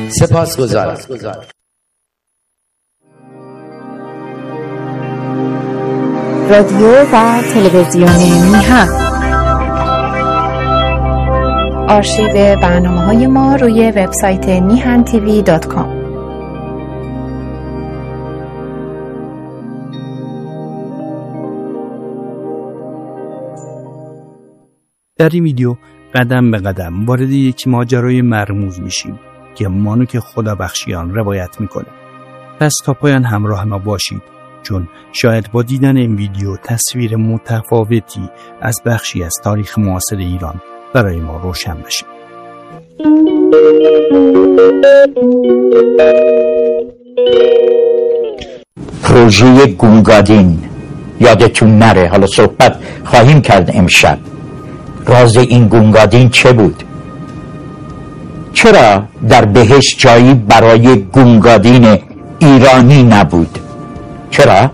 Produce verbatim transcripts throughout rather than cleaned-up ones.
سپاسگزارم. رادیو و تلویزیون میهن. آرشیو برنامه‌های ما روی وبسایت میهن تیوی دات کام. در این ویدیو قدم به قدم وارد یک ماجرای مرموز میشیم که مانوک خدابخشیان روایت میکنه. پس تا پایان همراه ما باشید، چون شاید با دیدن این ویدیو تصویر متفاوتی از بخشی از تاریخ معاصر ایران برای ما روشن بشه. پروژه گونگادین یادتون نره، حالا صحبت خواهیم کرد امشب. راز این گونگادین چه بود؟ چرا در بهشت جایی برای گونگادین ایرانی نبود؟ چرا؟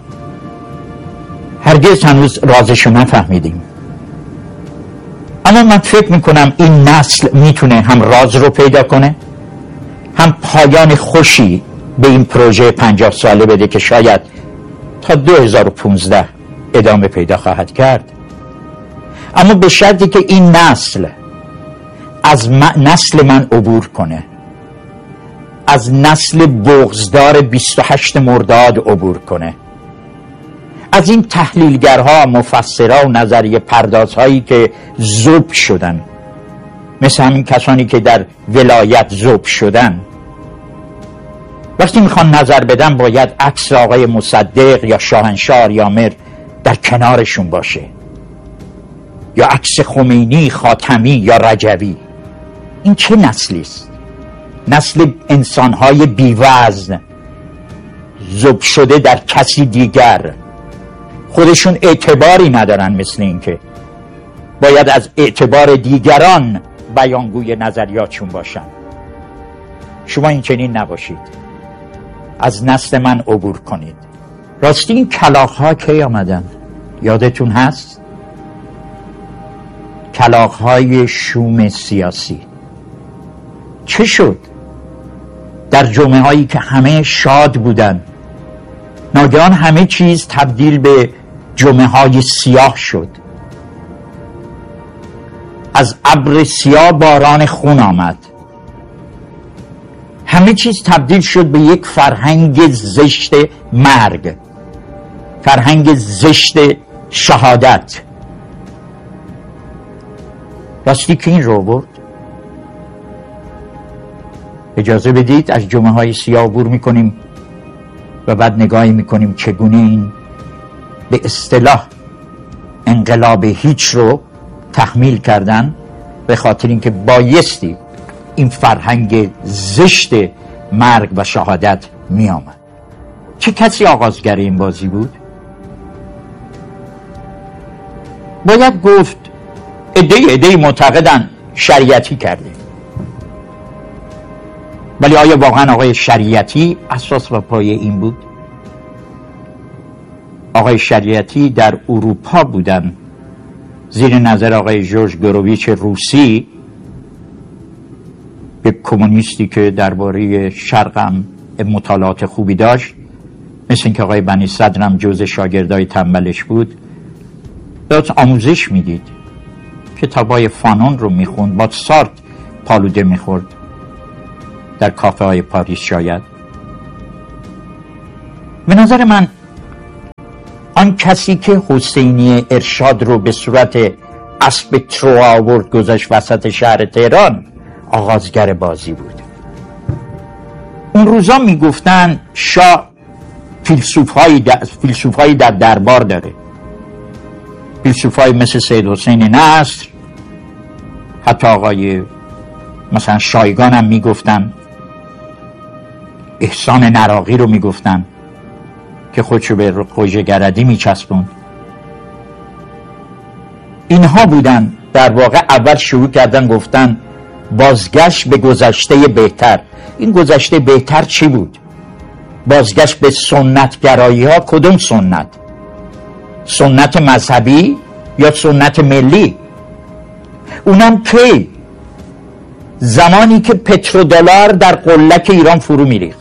هرگز هنوز رازشو نفهمیدیم. اما من فکر میکنم این نسل میتونه هم راز رو پیدا کنه، هم پایان خوشی به این پروژه پنجاه ساله بده که شاید تا دو هزار و پونزده ادامه پیدا خواهد کرد. اما به شرطی که این نسل از نسل من عبور کنه، از نسل بغضدار بیست و هشت مرداد عبور کنه، از این تحلیلگرها، مفسرها و نظریه پردازهایی که ذوب شدن، مثل همین کسانی که در ولایت ذوب شدن، وقتی میخوان نظر بدن باید عکس آقای مصدق یا شاهنشاه آریامر در کنارشون باشه، یا عکس خمینی، خاتمی یا رجبی. این چه نسلی است؟ نسل انسانهای بی‌وزن، ذوب شده در کسی دیگر، خودشون اعتباری ندارن، مثل این که باید از اعتبار دیگران بیانگوی نظریاتشون باشن. شما این چنین نباشید، از نسل من عبور کنید. راستی این کلاغ‌ها کی آمدن؟ یادتون هست؟ کلاغ‌های شوم سیاسی. چه شد؟ در جمعه هایی که همه شاد بودن، ناگهان همه چیز تبدیل به جمعه های سیاه شد. از ابر سیاه باران خون آمد. همه چیز تبدیل شد به یک فرهنگ زشت مرگ، فرهنگ زشت شهادت. راستی که این رو برد؟ اجازه بدید از جمعه های سیاه عبور میکنیم و بعد نگاهی میکنیم چگونه این به اصطلاح انقلاب هیچ رو تحمیل کردن، به خاطر اینکه بایستی این فرهنگ زشت مرگ و شهادت می آمد. چه کسی آغازگر این بازی بود؟ باید گفت عده‌ای عده‌ای معتقدن شریعتی کرده، ولی آیا واقعا آقای شریعتی اساس و پایه این بود؟ آقای شریعتی در اروپا بودن، زیر نظر آقای جورج گروویچ روسی، یک کمونیستی که درباره شرق هم مطالعات خوبی داشت، مثل اینکه آقای بنی صدر هم جزء شاگردای تنبلش بود، داد آموزش میدید، کتابای فانون رو میخوند، با سارت پالوده میخورد در کافه های پاریس. شاید به نظر من آن کسی که حسینی ارشاد رو به صورت اسب تروا آورد گذاشت وسط شهر تهران، آغازگر بازی بود. اون روزا میگفتن شاه فیلسوف‌هایی در فیلسوف‌هایی در دربار داره، فیلسوفایی مثل سید حسین نصر، حتی آقای مثلا شایگان هم میگفتن، احسان نراقی رو میگفتن که خودشو به خوشگردی میچسبوند. اینها بودن در واقع اول شروع کردن گفتن بازگشت به گذشته بهتر. این گذشته بهتر چی بود؟ بازگشت به سنت گرایی ها. کدوم سنت؟ سنت مذهبی یا سنت ملی؟ اونم کی؟ زمانی که پترودلار در قلک ایران فرو میریخت،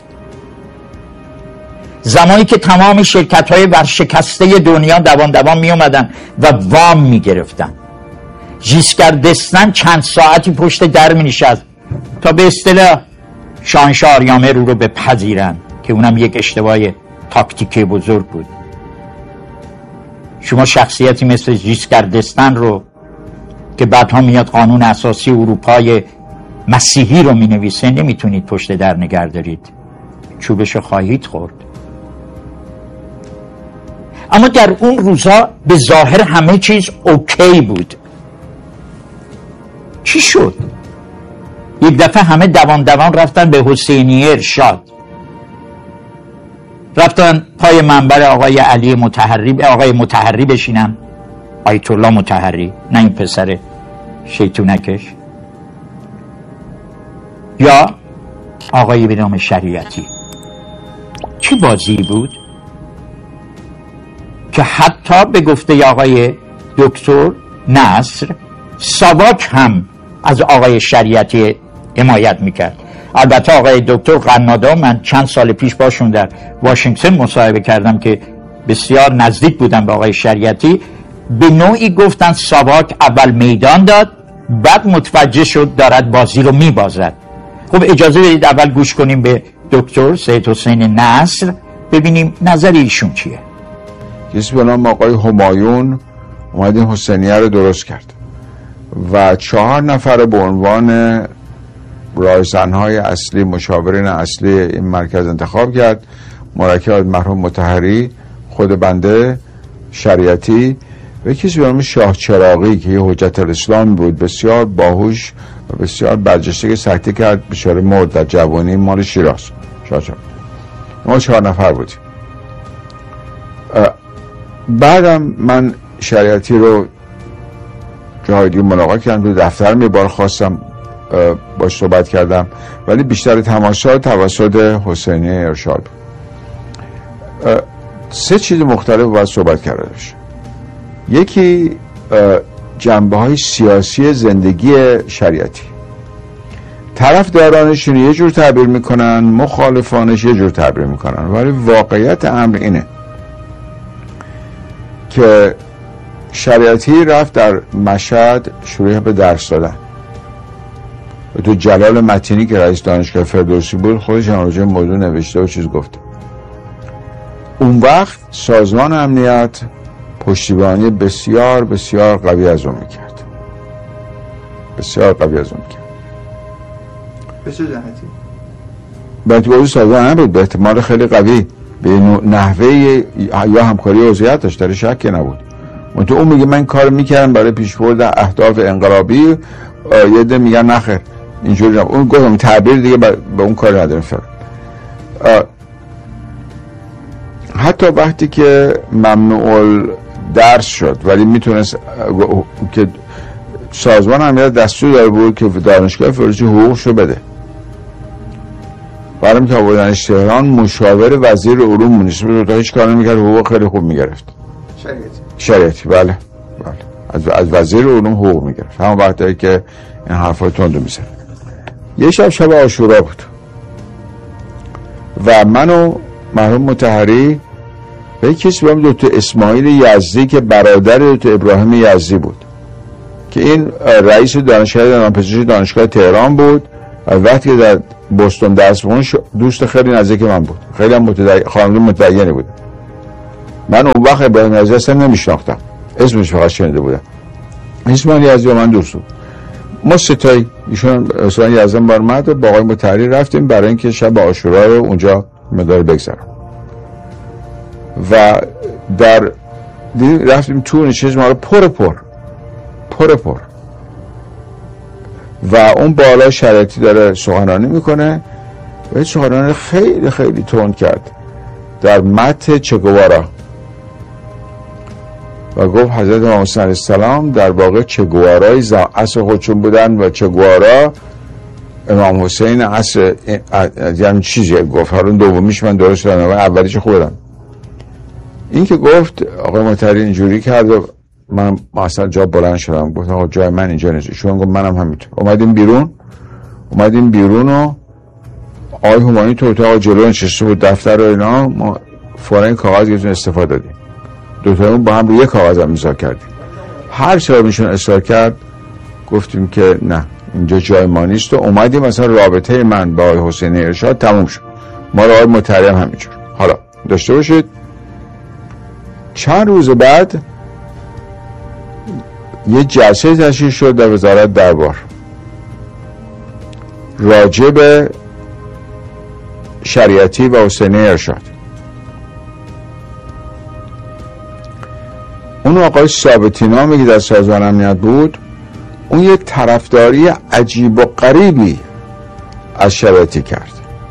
زمانی که تمام شرکت‌های ورشکسته دنیا دوان دوان می اومدن و وام می گرفتن، ژیسکر دستن چند ساعتی پشت در می نشست تا به اصطلاح شاهنشاه آریامر رو رو بپذیرن که اونم یک اشتباه تاکتیکی بزرگ بود. شما شخصیتی مثل ژیسکر دستن رو که بعدها میاد قانون اساسی اروپای مسیحی رو می نویسه نمیتونید پشت در نگه دارید، چوبشو خواهید خورد. اما در اون روزها به ظاهر همه چیز اوکی بود. چی شد؟ یک دفعه همه دوان دوان رفتن به حسینیه ارشاد، رفتن پای منبر آقای علی مطهری، آقای مطهری بشینن، آیت الله مطهری، نه این پسر شیطونکش، یا آقای به نام شریعتی. چه بازی بود که حتی به گفته آقای دکتر نصر ساواک هم از آقای شریعتی حمایت میکرد. البته آقای دکتر قنادا من چند سال پیش باشون در واشنگتن مصاحبه کردم که بسیار نزدیک بودن به آقای شریعتی، به نوعی گفتن ساواک اول میدان داد بعد متوجه شد دارد بازی رو میبازد. خب اجازه بدید اول گوش کنیم به دکتر سید حسین نصر ببینیم نظر ایشون چیه. کسی به نام آقای همایون اومد این حسینیه رو درست کرد و چهار نفر به عنوان رایزنهای اصلی، مشاورین اصلی این مرکز انتخاب کرد. مرکب مرحوم مطهری، خود بنده، شریعتی و کسی به نام شاه چراغی که یه حجت الاسلام بود، بسیار باهوش و بسیار برجسته که سکته کرد، بیچاره مرد در جوانی، مال شیراز. شاه چراغی. ما چهار نفر بودیم. بعدم من شریعتی رو جای دیگه ملاقات کردم، تو دفتر می بار خواستم باش صحبت کردم، ولی بیشتر تماسات توسط حسینیه ارشاد. سه چیز مختلف باید صحبت کرده باشه. یکی جنبه های سیاسی زندگی شریعتی، طرفدارانش یه جور تعبیر میکنن، مخالفانش یه جور تعبیر میکنن، ولی واقعیت امر اینه که شریعتی رفت در مشهد شروع به درس دادن و تو جلال متینی که رئیس دانشگاه فردوسی بود خودش هم راجع به موضوع نوشته و چیز گفته. اون وقت سازمان امنیت پشتیبانی بسیار بسیار قوی از اون میکرد، بسیار قوی از اون میکرد. به چه جهتی؟ به اعتبار سازمان نبود، به احتمال خیلی قوی، به نحوه یا همکاری وضعیت داشت، در شکی نبود. من تو اون میگه من کار میکردم برای پیشبرد اهداف انقلابی، یه عده میگن نخیر اینجوری نبود. اون گفتم تعبیر دیگه به اون کار ندارم فعلا. حتی وقتی که ممنوع درس شد ولی میتونست که سازمان امنیت دستور داده بود که دانشگاه فردوسی حقوقشو بده، برام که آوردنش تهران مشاور وزیر علوم مونیسپال تا هیچ کار نمیکرد، حقوق خیلی خوب میگرفت. شریعتی شریعتی بله بله از از وزیر علوم حقوق میگرفت، همون وقتی که این حرفای تندو میزنه. یه شب شب عاشورا بود و من و مرحوم مطهری و یک کسی به نام دکتر اسماعیل یزدی که برادر دکتر ابراهیم یزدی بود که این رئیس دانشگاه دندانپزشکی دانشگاه تهران بود و وقتی که در بوستون درس می‌خوند دوست خیلی نزدیک من بود، خیلی هم متدین، خانواده متدینی بود. من اون وقت ابراهیم یزدی اصلا نمیشناختم، اسمش فقط شنیده بودم. اسماعیل یزدی و من دوست بود. ما ستایی ایشون اسماعیل یزدی بار اومد و با آقای مطهری رفتیم برای اینکه شب عاشورا رو اونجا مدار بگذرم و در رفتیم تو نشست ما رو پر پر پر پر و اون بالا شریعتی داره سخنرانی میکنه و سخنرانی خیلی خیلی تند کرد در متن چگوارا و گفت حضرت امام حسین علیه السلام در واقع چگوارای عصر خودشون بودن و چگوارا امام حسین عصر یعنی چیزی گفت. هرون دومیش من درست دارم و اولیش خودم. این که گفت آقای مطهری اینجوری کرد و من اصلا جا بلند شدم گفتم آقا جای من اینجا نیست. شون گفت منم همینطور. اومدیم بیرون اومدیم بیرون و آقای همایون تو اتاق جلو نشسته بود دفتر و اینا، ما فوراً این کاغذ گرفتیم استفاده دادیم، دوتایمون با هم روی یک کاغذ هم امضا کردیم. هر چرا میشون اصرار کرد گفتیم که نه اینجا جای ما نیست و اومدیم. مثلا رابطه من با آقای حسینی ارشاد تموم شد، ما را آقای مطهری هم همینجور. حالا داشته باشید چند روز بعد یه جلسه تشکیل شد در وزارت دربار راجع به شریعتی و حسینی ارشاد. اون آقای ثابتی نامی که در سازمان امنیت بود، اون یه طرفداری عجیب و غریبی از شریعتی کرد.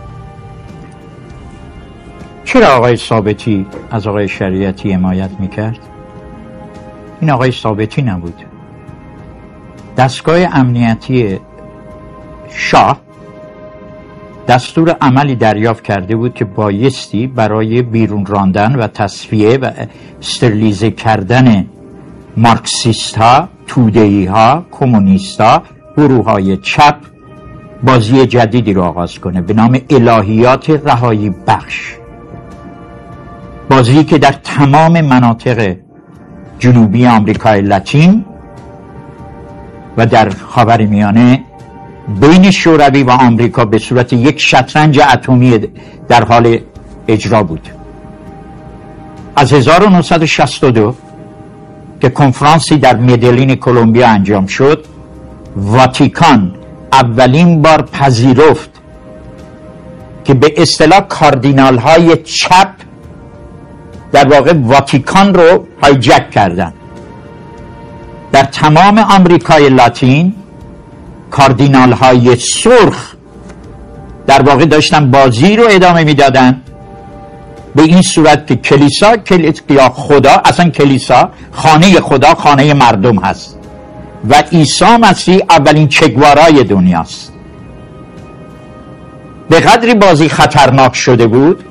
چرا آقای ثابتی از آقای شریعتی حمایت میکرد؟ این آقای ثابتی نبود. دستگاه امنیتی شاه دستور عملی دریافت کرده بود که بایستی برای بیرون راندن و تصفیه و استرلیزه کردن مارکسیست ها، توده‌ای ها، کمونیست ها، گروه های چپ بازی جدیدی رو آغاز کنه به نام الهیات رهایی بخش. بازی که در تمام مناطق جنوبی آمریکای لاتین و در خاورمیانه بین شوروی و آمریکا به صورت یک شطرنج اتمی در حال اجرا بود. از هزار و نهصد و شصت و دو که کنفرانسی در مدلین کلمبیا انجام شد، واتیکان اولین بار پذیرفت که به اصطلاح کاردینال های چپ در واقع واتیکان رو هایجک کردن. در تمام آمریکای لاتین کاردینال های سرخ در واقع داشتن بازی رو ادامه میدادن به این صورت که کلیسا یا خدا، اصلا کلیسا خانه خدا خانه مردم هست و عیسی مسیح اولین چگوارای دنیاست. به قدری بازی خطرناک شده بود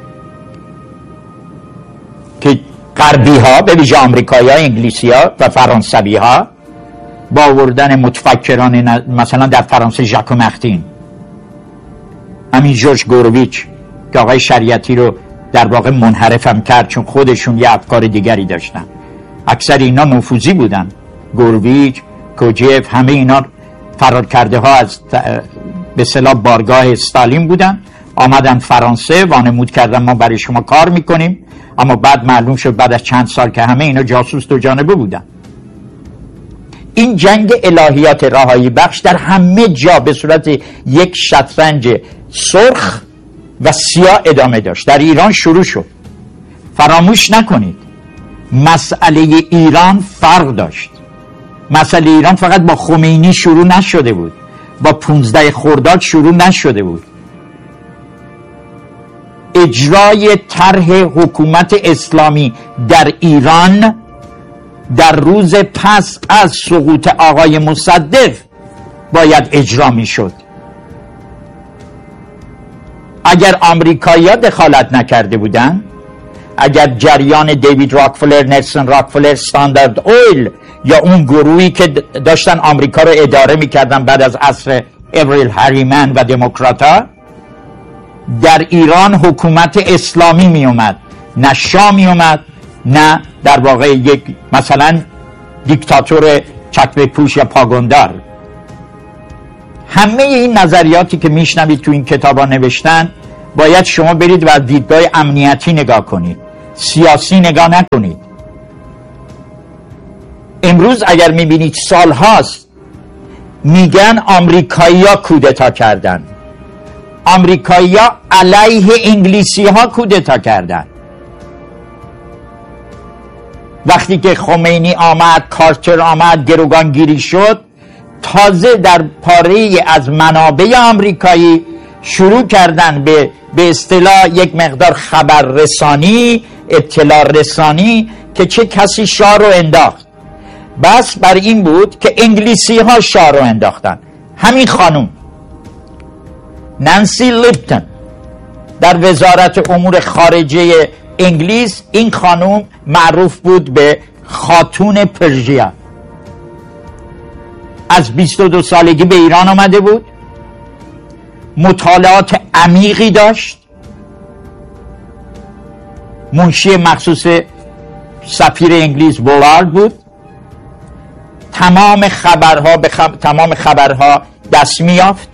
که غربی ها به ویژه آمریکایی ها، انگلیسی ها و فرانسوی ها با آوردن متفکران مثلا در فرانسه ژاک مختین، همین جورج گورویچ که آقای شریعتی رو در واقع منحرف هم کرد چون خودشون یه افکار دیگری داشتن. اکثر اینا نفوذی بودن، گورویچ، کوجیف، همه اینا فرار کرده ها از به اصطلاح بارگاه استالین بودن، آمدن فرانسه وانمود کردن ما برای شما کار میکنیم، اما بعد معلوم شد بعد از چند سال که همه اینا جاسوس دو جانبه بودن. این جنگ الهیات رهایی بخش در همه جا به صورت یک شطرنج سرخ و سیاه ادامه داشت. در ایران شروع شد. فراموش نکنید مسئله ایران فرق داشت. مسئله ایران فقط با خمینی شروع نشده بود، با پونزده خرداد شروع نشده بود. اجرای طرح حکومت اسلامی در ایران در روز پس از سقوط آقای مصدق باید اجرا می شد. اگر آمریکایی‌ها دخالت نکرده بودن، اگر جریان دیوید راکفلر، نلسون راکفلر، استاندارد اویل یا اون گروهی که داشتن آمریکا رو اداره میکردن بعد از عصر اوریل هریمن و دموکرات‌ها، در ایران حکومت اسلامی می اومد، نه شاه می اومد، نه در واقع یک مثلا دیکتاتور چکمه پوش یا پاگوندار. همه این نظریاتی که میشنوید تو این کتابا نوشتن باید شما برید و از دیدگاه امنیتی نگاه کنید، سیاسی نگاه نکنید. امروز اگر میبینید سال هاست میگن آمریکایی‌ها کودتا کردن، آمریکایی‌ها علیه انگلیسی ها کودتا کردن. وقتی که خمینی آمد، کارتر آمد، گروگانگیری شد، تازه در پاره از منابع آمریکایی شروع کردن به به اصطلاح یک مقدار خبررسانی، اطلاع رسانی که چه کسی شاه رو انداخت. بس بر این بود که انگلیسی ها شاه رو انداختن. همین خانوم نانسی لیپتون در وزارت امور خارجه انگلیس، این خانوم معروف بود به خاتون پرژیا. از بیست و دو سالگی به ایران آمده بود، مطالعات عمیقی داشت، منشی مخصوص سفیر انگلیس بولارد بود، تمام خبرها به خب... تمام خبرها دست میافت،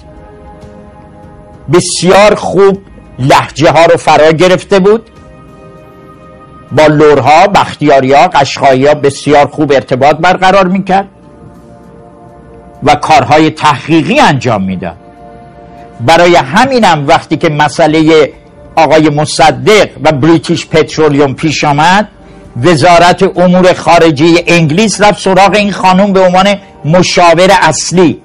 بسیار خوب لهجه ها رو فرا گرفته بود، با لرها، بختیاری ها، قشقایی ها بسیار خوب ارتباط برقرار میکرد و کارهای تحقیقی انجام میداد. برای همینم وقتی که مسئله آقای مصدق و بریتیش پترولیوم پیش آمد، وزارت امور خارجه انگلیس رفت سراغ این خانم به عنوان مشاور اصلی.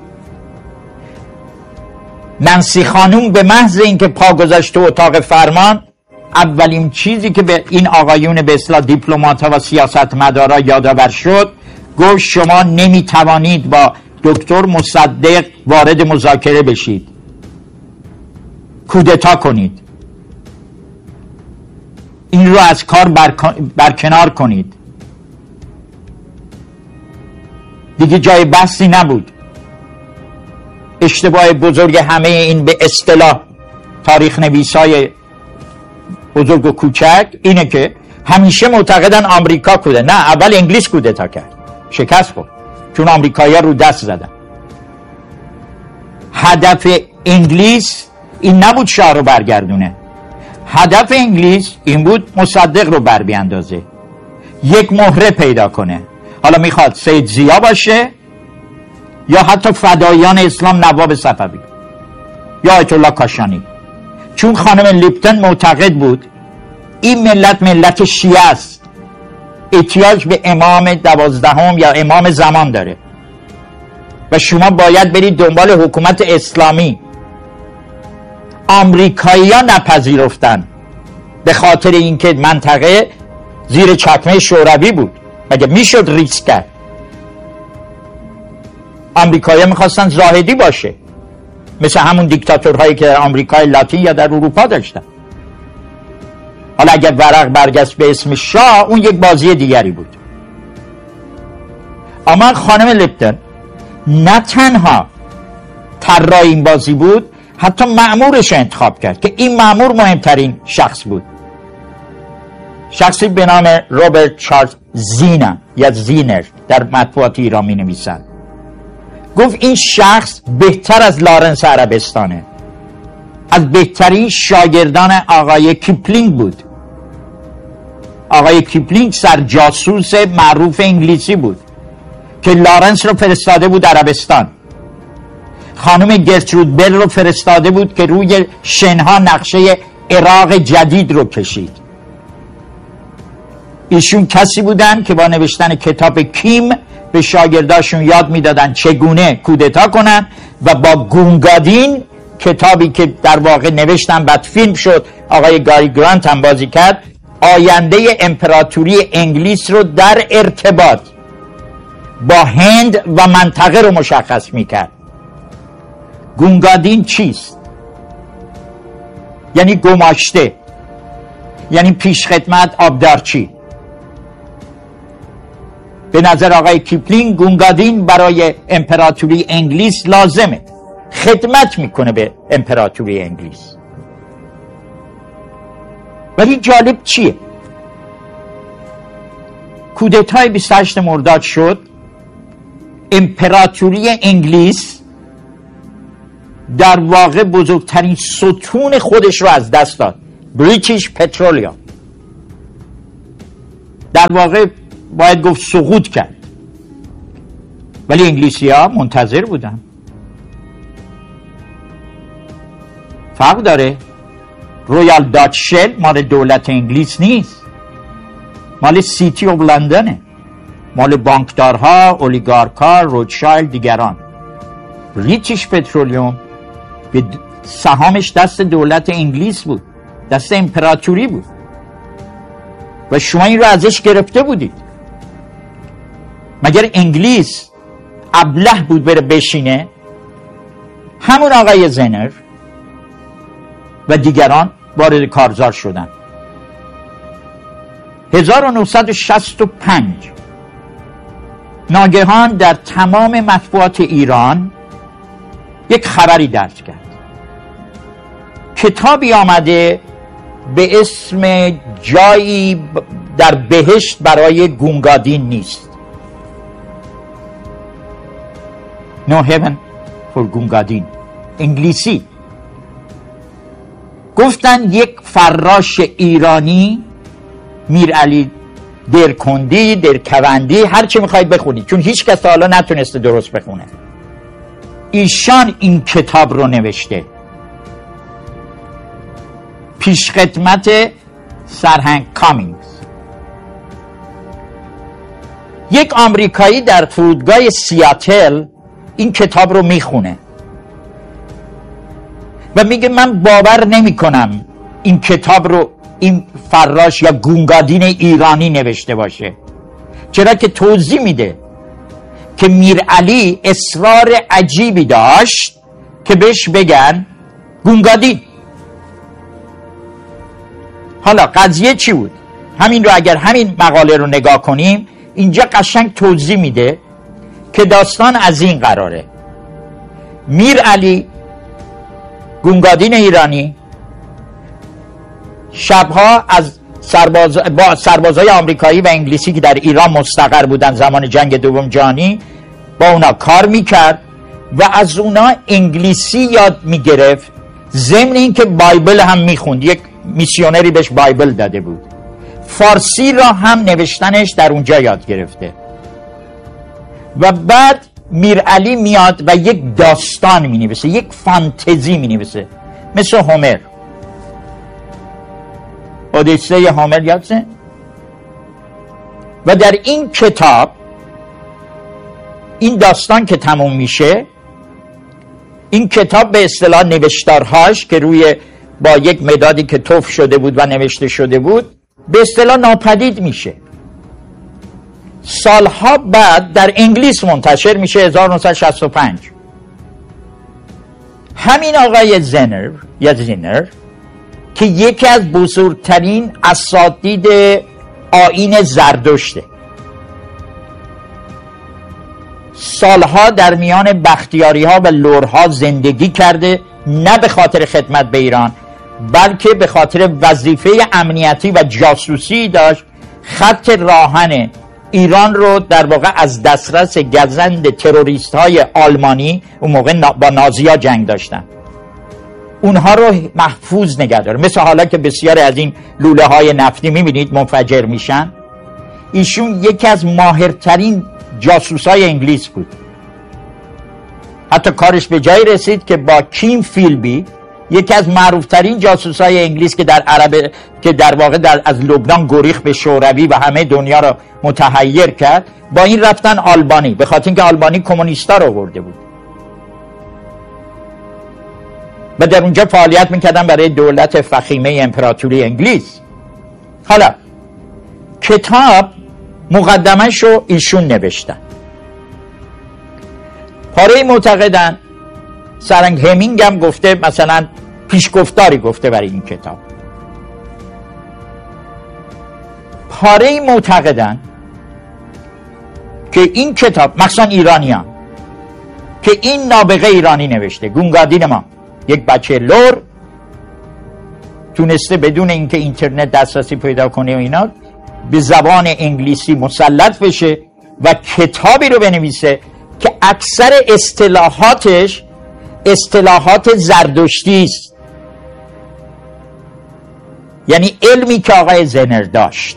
نانسی خانم به محض اینکه پا گذاشت تو اتاق فرمان، اولین چیزی که به این آقایون به اصطلاح دیپلمات‌ها و سیاستمدارا یادآور شد، گفت شما نمیتوانید با دکتر مصدق وارد مذاکره بشید، کودتا کنید، این رو از کار برکنار کنید. دیگه جای بحثی نبود. اشتباه بزرگ همه این به اصطلاح تاریخ نویسای بزرگ و کوچک اینه که همیشه معتقدن آمریکا کوده. نه، اول انگلیس کودتا کرد، شکست خورد، چون آمریکایی‌ها رو دست زدن. هدف انگلیس این نبود شاه رو برگردونه، هدف انگلیس این بود مصدق رو بر بیاندازه، یک مهره پیدا کنه. حالا میخواد سید ضیا باشه یا حتی فدایان اسلام نواب صفوی یا آیت الله کاشانی، چون خانم لیپتون معتقد بود این ملت ملت شیعه است، احتیاج به امام دوازدهم یا امام زمان داره و شما باید برید دنبال حکومت اسلامی. آمریکایی‌ها نپذیرفتن به خاطر اینکه منطقه زیر چکمه شوروی بود، مگه میشد ریسک کرد؟ آمریکایی‌ها میخواستن زاهدی باشه، مثل همون دیکتاتورهایی که در آمریکای لاتین یا در اروپا داشتن. حالا اگر ورق برگشت به اسم شاه، اون یک بازی دیگری بود. اما خانم لیپتون نه تنها طراح این بازی بود، حتی مأمورش انتخاب کرد که این مأمور مهمترین شخص بود، شخصی به نام روبرت چارلز زینا یا زینر در مطبوعات ایران می نویسند. گفت این شخص بهتر از لارنس عربستانه، از بهترین شاگردان آقای کیپلینگ بود. آقای کیپلینگ سرجاسوس معروف انگلیسی بود که لارنس رو فرستاده بود عربستان. خانم گرترود بل رو فرستاده بود که روی شنها نقشه عراق جدید رو کشید. ایشون کسی بودن که با نوشتن کتاب کیم به شاگرداشون یاد میدادن چگونه کودتا کنن و با گونگادین، کتابی که در واقع نوشتن بعد فیلم شد، آقای گاری گرانت هم بازی کرد، آینده امپراتوری انگلیس رو در ارتباط با هند و منطقه رو مشخص میکرد. گونگادین چیست؟ یعنی گماشته، یعنی پیشخدمت، آبدارچی. به نظر آقای کیپلینگ گونگادین برای امپراتوری انگلیس لازمه، خدمت میکنه به امپراتوری انگلیس. ولی جالب چیه؟ کودتای بیست و هشتم مرداد شد، امپراتوری انگلیس در واقع بزرگترین ستون خودش رو از دست داد، بریتیش پترولیوم. در واقع باید گفت سقوط کرد. ولی انگلیسی ها منتظر بودن. فرق داره. رویال داچ شل مال دولت انگلیس نیست، مال سیتی آف لندنه، مال بانکدارها، اولیگارکا، روتشایلد، دیگران. بریتیش پترولیوم به سهامش دست دولت انگلیس بود، دست امپراتوری بود و شما این رو ازش گرفته بودید. مگر انگلیس ابله بود بره بشینه؟ همون آقای زنر و دیگران وارد کارزار شدن. هزار و نهصد و شصت و پنج ناگهان در تمام مطبوعات ایران یک خبری درج کرد. کتابی آمده به اسم جایی در بهشت برای گونگادین نیست. No heaven for گونگادین. انگلیسی. گفتن یک فراش ایرانی، میرعلی درکندی، درکوندی، هر چی میخواید بخونید، چون هیچ کس تا حالا نتونسته درست بخونه، ایشان این کتاب رو نوشته. پیشخدمت سرهنگ کامینگز. یک آمریکایی در فرودگاه سیاتل این کتاب رو میخونه و میگه من باور نمی کنم این کتاب رو این فراش یا گونگادین ایرانی نوشته باشه، چرا که توضیح میده که میرعلی اصرار عجیبی داشت که بهش بگن گونگادین. حالا قضیه چی بود؟ همین رو اگر همین مقاله رو نگاه کنیم، اینجا قشنگ توضیح میده که داستان از این قراره: میرعلی گونگادین ایرانی شبها از سرباز با سربازای آمریکایی و انگلیسی که در ایران مستقر بودن زمان جنگ دوم جهانی با اونا کار میکرد و از اونا انگلیسی یاد میگرفت، ضمن این که بایبل هم میخوند. یک میسیونری بهش بایبل داده بود. فارسی را هم نوشتنش در اونجا یاد گرفته. و بعد میرعلی میاد و یک داستان مینویسه، یک فانتزی مینویسه، مثل هومر. اودیسه هومر یادسه؟ و در این کتاب این داستان که تموم میشه، این کتاب به اصطلاح نوشتارهاش که روی با یک مدادی که تف شده بود و نوشته شده بود به اصطلاح ناپدید میشه. سالها بعد در انگلیس منتشر میشه، هزار و نهصد و شصت و پنج. همین آقای زنر یا زینر که یکی از بزرگترین اساتید آیین زردشته، سالها در میان بختیاری ها و لورها زندگی کرده، نه به خاطر خدمت به ایران بلکه به خاطر وظیفه امنیتی و جاسوسی داشت. خط راهن ایران رو در واقع از دسترس گزند تروریست های آلمانی، اون موقع با نازی‌ها جنگ داشتن، اونها رو محفوظ نگه داره. مثل حالا که بسیاری از این لوله های نفتی میبینید منفجر میشن، ایشون یکی از ماهرترین جاسوس های انگلیس بود. حتی کارش به جایی رسید که با کیم فیلبی، یکی از معروفترین جاسوس های انگلیس که در عرب که در واقع در از لبنان گریخت به شوروی و همه دنیا رو متحیر کرد، با این رفتن آلبانی، به خاطر اینکه آلبانی کمونیستا رو آورده بود و در اونجا فعالیت میکردن برای دولت فخیمه امپراتوری انگلیس. حالا کتاب مقدمش رو ایشون نوشتن. پاره معتقدن، سرنگ همینگ هم گفته، مثلا پیشگفتاری گفته برای این کتاب. پاره معتقدن که این کتاب، مخصوصا ایرانیان، که این نابغه ایرانی نوشته. گونگادین ما یک بچه لور تونسته بدون اینکه اینترنت دسترسی پیدا کنه و اینا به زبان انگلیسی مسلط بشه و کتابی رو بنویسه که اکثر اصطلاحاتش اصطلاحات زردشتی است، یعنی علمی که آقای زنر داشت.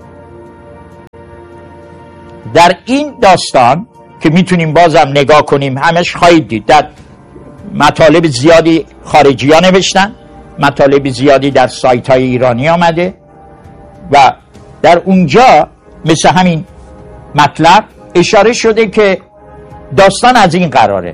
در این داستان که میتونیم بازم نگاه کنیم، همش خواهید دید در مطالب زیادی خارجی ها نوشتن، مطالب زیادی در سایت های ایرانی آمده و در اونجا مثل همین مطلب اشاره شده که داستان از این قراره: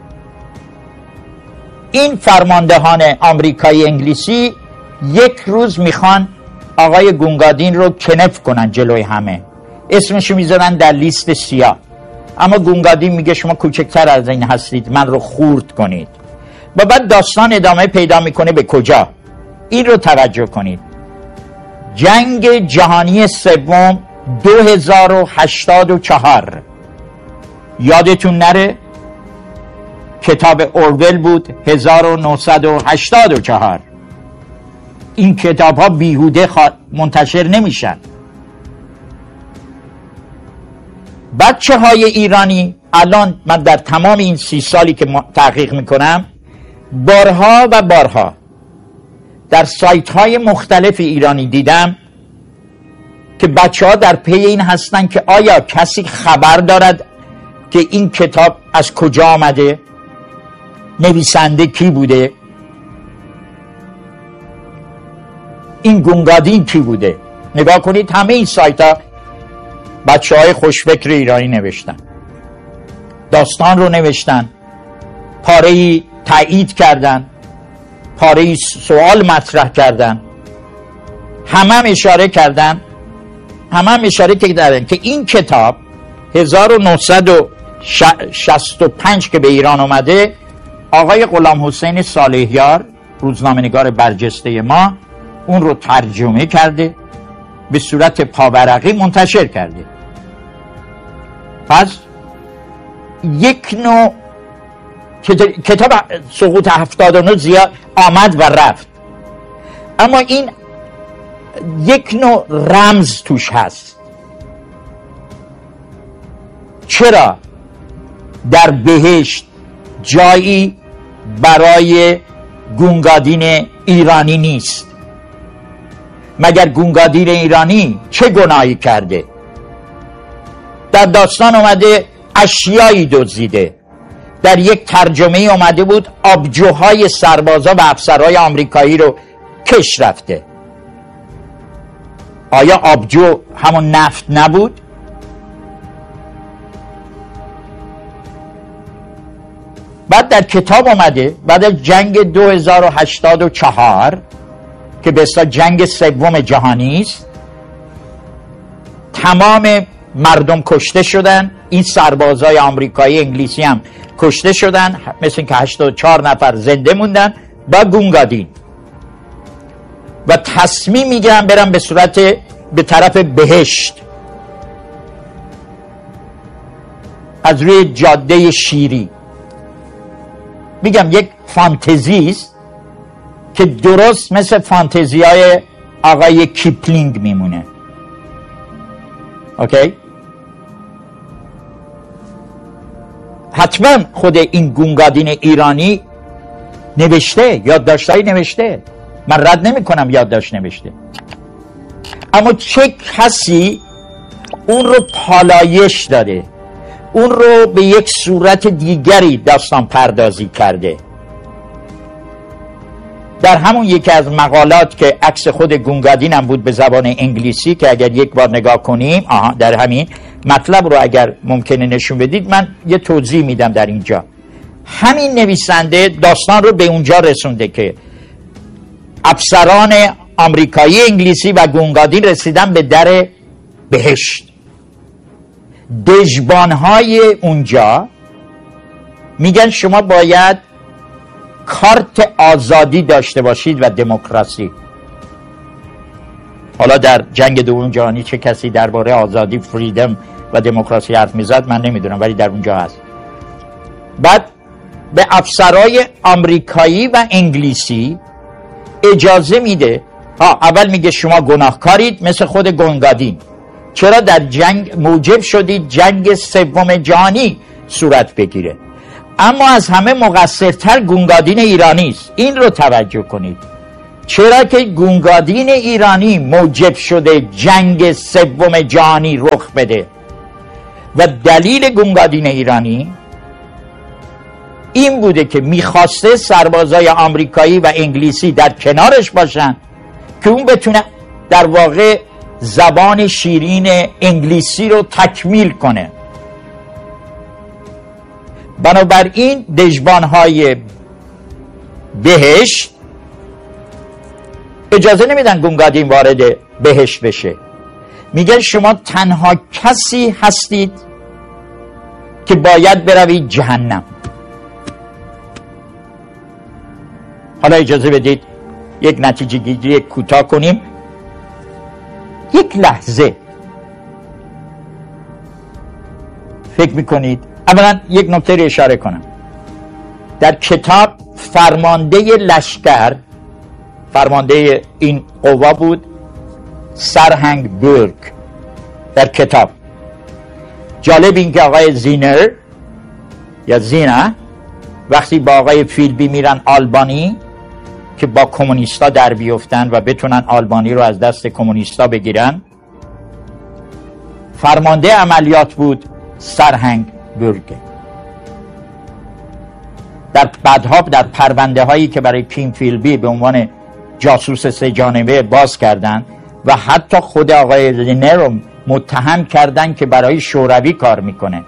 این فرماندهان آمریکایی انگلیسی یک روز میخوان آقای گونگادین رو کنف کنن جلوی همه، اسمشو میذارن در لیست سیاه، اما گونگادین میگه شما کوچکتر از این هستید، من رو خورد کنید. و بعد داستان ادامه پیدا میکنه به کجا؟ این رو توجه کنید: جنگ جهانی سوم دو هزار و هشتاد و چهار. یادتون نره کتاب اورول بود، هزار و نهصد و هشتاد و چهار. این کتاب ها بیهوده منتشر نمیشن. بچه های ایرانی الان من در تمام این سی سالی که تحقیق میکنم بارها و بارها در سایت های مختلف ایرانی دیدم که بچه ها در پی این هستن که آیا کسی خبر دارد که این کتاب از کجا آمده، نویسنده کی بوده، این گونگادین کی بوده. نگاه کنید همه این سایت ها بچه های خوشفکر ایرانی نوشتن، داستان رو نوشتن، پاره‌ای تایید کردن، پاره‌ای سوال مطرح کردن، همه هم اشاره کردن همه هم اشاره کردن که این کتاب هزار و نهصد و شصت و پنج که به ایران اومده، آقای غلام حسین صالحیار روزنامه‌نگار برجسته ما اون رو ترجمه کرده، به صورت پاورقی منتشر کرده. پس یک نوع کتاب سقوط هفتاد و نه زیاد آمد و رفت، اما این یک نوع رمز توش هست. چرا در بهشت جایی برای گونگادین ایرانی نیست؟ مگر گونگادین ایرانی چه گناهی کرده؟ در داستان اومده اشیایی دزدیده، در یک ترجمه اومده بود آبجوهای سربازا و افسرهای آمریکایی رو کش رفته. آیا آبجو همون نفت نبود؟ بعد در کتاب اومده بعد از جنگ دو هزار و هشتاد و چهار که به اصطلاح جنگ سوم جهانی است، تمام مردم کشته شدن، این سربازای آمریکایی انگلیسی هم کشته شدن، مثل این که هشتاد و چهار نفر زنده موندن با گونگادین و تصمیم میگیرن برن به صورت به طرف بهشت از روی جاده شیری. میگم یک فانتزی است که درست مثل فانتزی های آقای کیپلینگ میمونه. اوکی؟ حتما خود این گونگادین ایرانی نوشته، یادداشتایی نوشته، من رد نمی کنم یادداشت نوشته، اما چه کسی اون رو پالایش داده، اون رو به یک صورت دیگری داستان پردازی کرده. در همون یکی از مقالات که عکس خود گونگادین هم بود به زبان انگلیسی که اگر یک بار نگاه کنیم، آها در همین مطلب رو اگر ممکنه نشون بدید من یه توضیح میدم در اینجا. همین نویسنده داستان رو به اونجا رسونده که افسران آمریکایی انگلیسی و گونگادین رسیدن به در بهشت. دژبانهای اونجا میگن شما باید کارت آزادی داشته باشید و دموکراسی. حالا در جنگ دوم جهانی چه کسی درباره آزادی، فریدم و دموکراسی حرف میزد من نمیدونم، ولی در اونجا هست. بعد به افسرهای آمریکایی و انگلیسی اجازه میده، ها اول میگه شما گناهکارید مثل خود گونگادین، چرا در جنگ موجب شدید جنگ سوم جهانی صورت بگیره. اما از همه مقصرتر گونگادین ایرانی است. این رو توجه کنید، چرا که گونگادین ایرانی موجب شده جنگ سوم جهانی رخ بده و دلیل گونگادین ایرانی این بوده که میخواسته سربازای آمریکایی و انگلیسی در کنارش باشن که اون بتونه در واقع زبان شیرین انگلیسی رو تکمیل کنه. بنابراین دژبانهای بهشت اجازه نمیدن گونگادین وارد بهشت بشه، میگن شما تنها کسی هستید که باید بروید جهنم. حالا اجازه بدید یک نتیجه گیری کوتاه کنیم. یک لحظه فکر میکنید، اولا یک نکته رو اشاره کنم، در کتاب فرمانده لشکر فرمانده این قوا بود سرهنگ بورگ در کتاب. جالب این که آقای زینر یا زینا وقتی با آقای فیلبی میرن آلبانی که با کمونیستا در بیفتن و بتونن آلبانی رو از دست کمونیستا بگیرن، فرمانده عملیات بود سرهنگ بورگ. در بعدها در پرونده هایی که برای کیم فیلبی به عنوان جاسوس سه جانبه باز کردن و حتی خود آقای زینر رو متهم کردن که برای شوروی کار میکنه،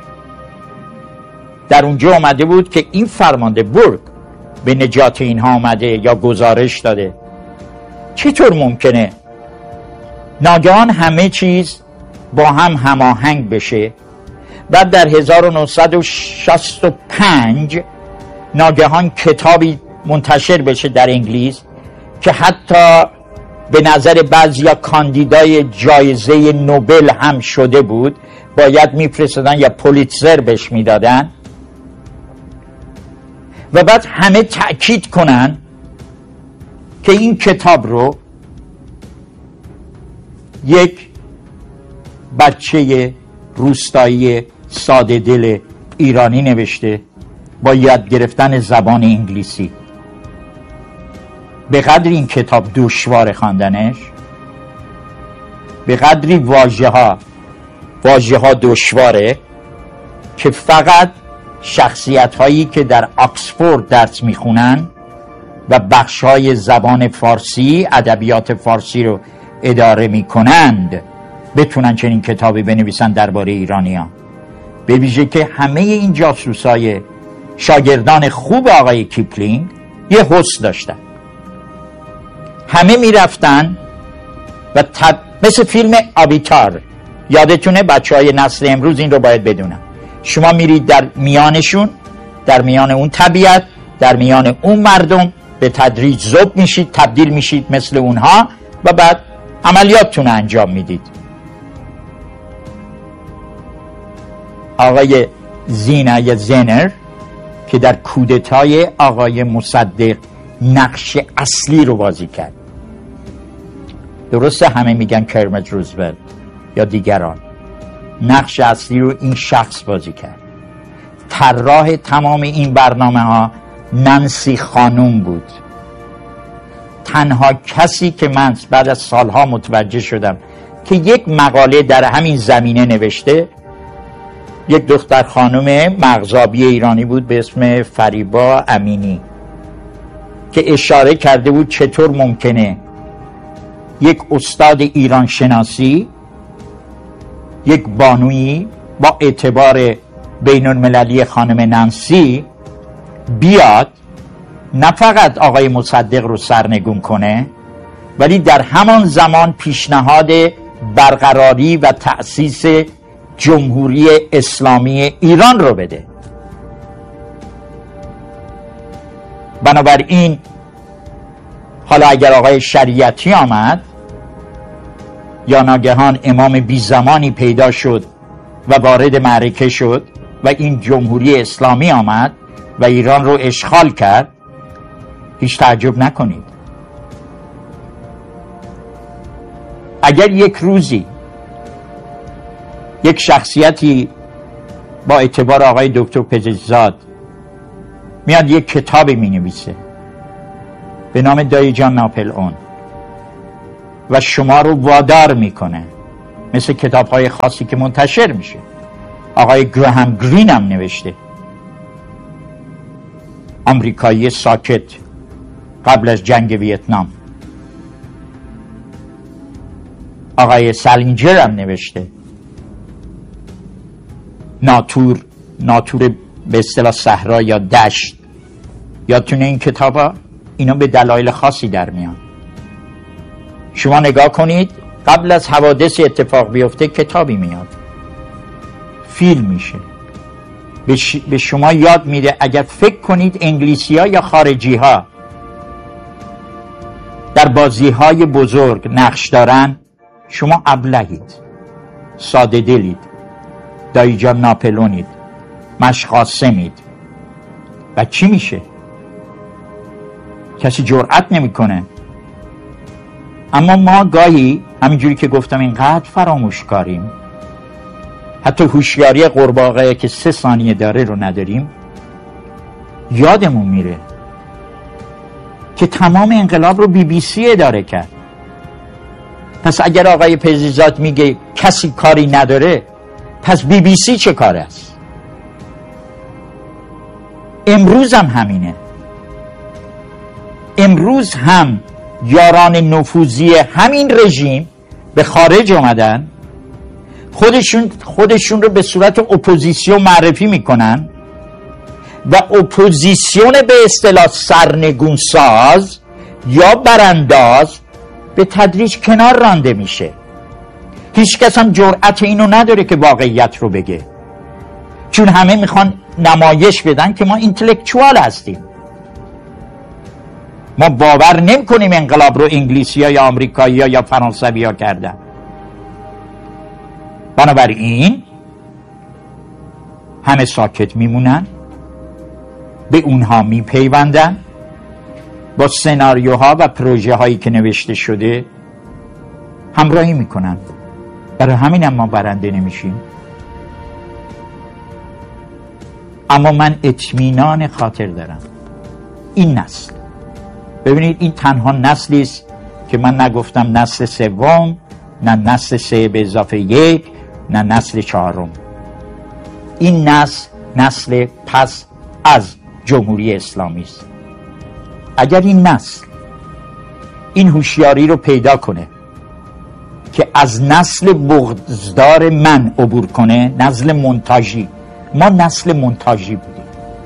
در اونجا آمده بود که این فرمانده بورگ به نجات اینها آمده یا گزارش داده. چطور ممکنه ناگهان همه چیز با هم هماهنگ بشه؟ بعد در هزار و نهصد و شصت و پنج ناگهان کتابی منتشر بشه در انگلیس که حتی به نظر بعضیا کاندیدای جایزه نوبل هم شده بود، باید میفرستادن یا پولیتزر بهش میدادن، و بعد همه تأکید کنن که این کتاب رو یک بچه روستایی ساده دل ایرانی نوشته با یاد گرفتن زبان انگلیسی. به قدر این کتاب دشوار خواندنش، به قدری واژه ها واژه ها دشواره که فقط شخصیت هایی که در آکسفورد درس میخونن و بخش های زبان فارسی، ادبیات فارسی رو اداره میکنند بتونن چنین کتابی بنویسن درباره ایرانیان. به ویژه که همه این جاسوسای شاگردان خوب آقای کیپلینگ یه حس داشتن، همه میرفتن و تب... مثل فیلم آویتار، یادتونه بچه های نسل امروز این رو باید بدونن، شما میرید در میانشون، در میان اون طبیعت، در میان اون مردم، به تدریج ذوب میشید، تبدیل میشید مثل اونها و بعد عملیاتتون انجام میدید. آقای زینا یا زینر که در کودتای آقای مصدق نقش اصلی رو بازی کرد، درسته همه میگن کرمج روزولت یا دیگران، نقش اصلی رو این شخص بازی کرد. طراح تمام این برنامه ها نانسی خانوم بود. تنها کسی که من بعد از سالها متوجه شدم که یک مقاله در همین زمینه نوشته، یک دختر خانم مغزابی ایرانی بود به اسم فریبا امینی که اشاره کرده بود چطور ممکنه یک استاد ایران شناسی، یک بانویی با اعتبار بین المللی خانم نانسی بیاد نه فقط آقای مصدق رو سرنگون کنه، ولی در همان زمان پیشنهاد برقراری و تأسیس جمهوری اسلامی ایران رو بده. بنابراین حالا اگر آقای شریعتی آمد یا ناگهان امام بی زمانی پیدا شد و وارد معرکه شد و این جمهوری اسلامی آمد و ایران رو اشغال کرد، هیچ تعجب نکنید. اگر یک روزی یک شخصیتی با اعتبار آقای دکتر پزشکزاد میاد یک کتابی می نویسه به نام دایی جان ناپل اون و شما رو وادار میکنه، مثل کتاب های خاصی که منتشر میشه، آقای گراهام گرین هم نوشته، آمریکایی ساکت قبل از جنگ ویتنام، آقای سالینجر هم نوشته ناتور ناتور به اصطلاح صحرا یا دشت. یادتونه این کتابا؟ اینا به دلایل خاصی در میان. شما نگاه کنید قبل از حوادث اتفاق بیفته کتابی میاد، فیلم میشه، به, ش... به شما یاد میده اگر فکر کنید انگلیسی ها یا خارجی ها در بازی های بزرگ نقش دارن، شما ابلهید، ساده دلید، دایی جان ناپلونید، مشقاسمید و چی میشه؟ کسی جرأت نمیکنه اما ما گاهی همینجوری که گفتم اینقدر فراموشکاریم، حتی هوشیاری قورباغه که سه ثانیه داره رو نداریم، یادمون میره که تمام انقلاب رو بی بی سی اداره کرد. پس اگر آقای پزیزاد میگه کسی کاری نداره، پس بی بی سی چه کار است؟ امروز هم همینه. امروز هم یاران نفوذی همین رژیم به خارج آمدن، خودشون خودشون رو به صورت اپوزیسیون معرفی میکنن و اپوزیسیون به اصطلاح سرنگون ساز یا برانداز به تدریج کنار رانده میشه. هیچ کس هم جرأت اینو نداره که واقعیت رو بگه، چون همه میخوان نمایش بدن که ما اینتלקچوال هستیم. ما باور نمی کنیم انقلاب رو انگلیسی ها یا آمریکایی ها یا فرانسوی ها کردن. بنابراین همه ساکت میمونن، به اونها میپیوندن، با سناریوها و پروژه هایی که نوشته شده همراهی میکنن. برای همین هم ما برنده نمیشیم. اما من اطمینان خاطر دارم این نسل، ببینید این تنها نسلی است که من نگفتم نسل سوم، نه نسل سه به اضافه یک، نه نسل چهارم. این نسل نسل پس از جمهوری اسلامی است. اگر این نسل این هوشیاری رو پیدا کنه که از نسل بغضدار من عبور کنه، نسل مونتاژی، ما نسل مونتاژی بودیم.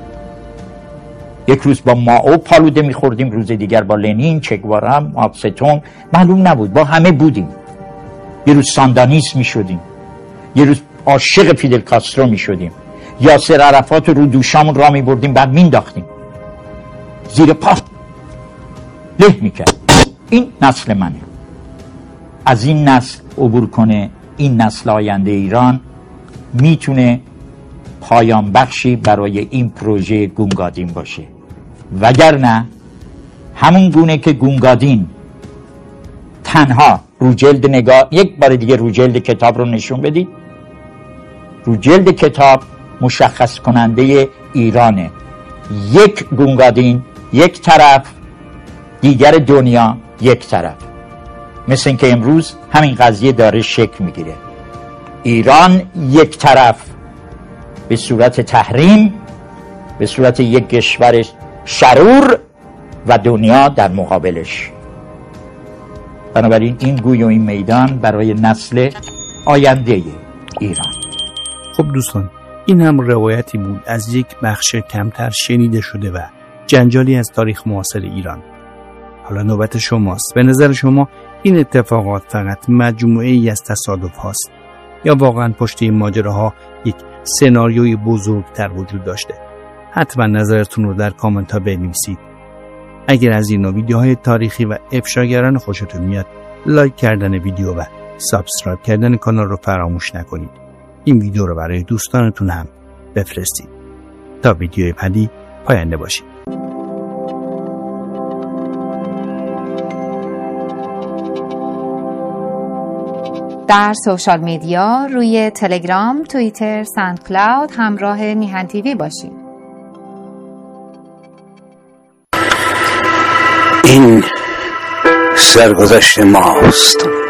یک روز با مائو پالوده میخوردیم، روز دیگر با لنین، چگوارا، ماوستون، معلوم نبود، با همه بودیم. یه روز ساندانیست میشدیم، یه روز عاشق فیدل کاسترو میشدیم، یاسر عرفات رو دوشامون را میبردیم بعد مینداختیم زیر پا له میکرد. این نسل منه. از این نسل عبور کنه این نسل آینده ایران میتونه پایان بخشی برای این پروژه گونگادین باشه. وگرنه همون گونه که گونگادین تنها رو جلد نگاه، یک بار دیگه رو جلد کتاب رو نشون بدید، رو جلد کتاب مشخص کننده ایرانه. یک گونگادین یک طرف، دیگر دنیا یک طرف. مثل اینکه امروز همین قضیه داره شکل میگیره. ایران یک طرف به صورت تحریم، به صورت یک کشور شرور، و دنیا در مقابلش. بنابراین این گوی و این میدان برای نسل آینده ایران. خب دوستان، این هم روایتی بود از یک بخش کمتر شنیده شده و جنجالی از تاریخ معاصر ایران. حالا نوبت شماست. به نظر شما این اتفاقات فقط مجموعه ای از تصادف هاست یا واقعا پشت این ماجراها یک سناریوی بزرگتر وجود داشته؟ حتما نظرتون رو در کامنت ها بنویسید. اگر از این نوع ویدیوهای تاریخی و افشاگران خوشتون میاد، لایک کردن ویدیو و سابسکرایب کردن کانال رو فراموش نکنید. این ویدیو رو برای دوستانتون هم بفرستید. تا ویدیوی بعدی پاینده باشید. در سوشال میدیا روی تلگرام، توییتر، ساند کلاود همراه میهن تیوی باشید. این سرگذشت ماست.